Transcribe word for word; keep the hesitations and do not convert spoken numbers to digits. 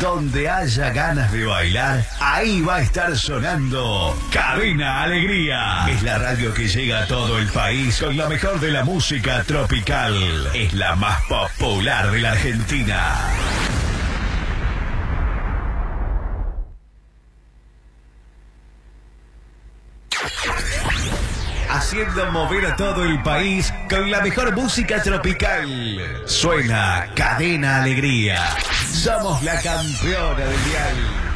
Donde haya ganas de bailar, ahí va a estar sonando Cadena Alegría. Es la radio que llega a todo el país con lo mejor de la música tropical. Es la más popular de la Argentina. Haciendo mover a todo el país con la mejor música tropical. Suena Cadena Alegría. Somos la campeona del dial.